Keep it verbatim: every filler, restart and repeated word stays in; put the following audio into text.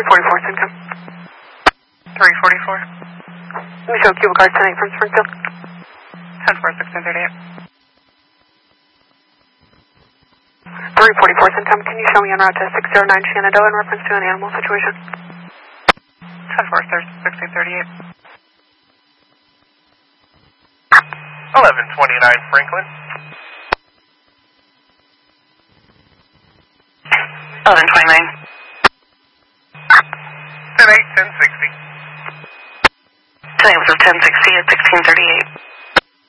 three forty-four, Syncom. three forty-four. Let me show Cuba Card ten eight from Springfield. ten four, sixteen thirty-eight. three forty-four, Syncom. Can you show me en route to six zero nine Shenandoah in reference to an animal situation? ten four, sixteen thirty-eight. eleven twenty-nine Franklin. eleven twenty-nine. ten eight, ten sixty. ten eight was ten sixty.